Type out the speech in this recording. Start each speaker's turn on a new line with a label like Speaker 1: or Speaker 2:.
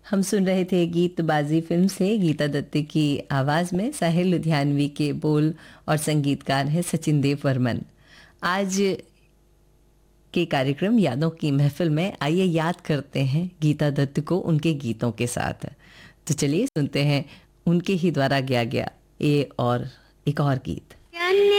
Speaker 1: हम सुन रहे थे गीतबाजी फिल्म से गीता दत्त की आवाज़ में साहिल लुधियानवी के बोल और संगीतकार हैं सचिन देव वर्मन। आज के कार्यक्रम यादों की महफिल में आइए याद करते हैं गीता दत्त को उनके गीतों के साथ। तो चलिए सुनते हैं उनके ही द्वारा गाया गया एक और गीत।